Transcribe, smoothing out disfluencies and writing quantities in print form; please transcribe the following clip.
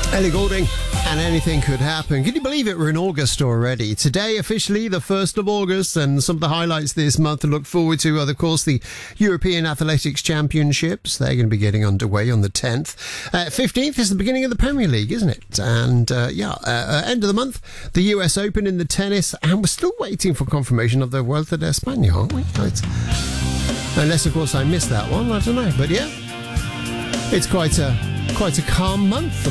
Ellie Goulding, and anything could happen. Can you believe it? We're in August already. Today, officially, the 1st of August, and some of the highlights this month to look forward to are, of course, the European Athletics Championships. They're going to be getting underway on the 10th. 15th is the beginning of the Premier League, isn't it? And, end of the month, the US Open in the tennis, and we're still waiting for confirmation of the Vuelta de España, aren't we? Unless, of course, I missed that one. I don't know. But, yeah, it's quite a calm month.